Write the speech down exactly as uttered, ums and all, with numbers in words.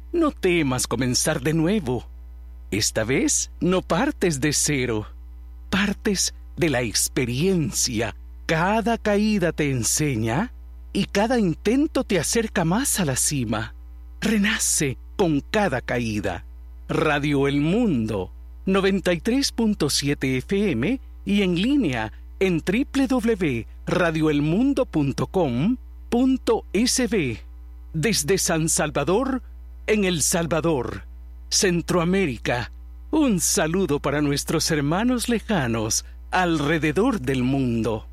No temas comenzar de nuevo. Esta vez no partes de cero, partes de la experiencia. Cada caída te enseña y cada intento te acerca más a la cima. Renace con cada caída. Radio El Mundo, noventa y tres punto siete F M y en línea en doble u doble u doble u punto radio el mundo punto com punto es be. Desde San Salvador, en El Salvador, Centroamérica, un saludo para nuestros hermanos lejanos alrededor del mundo.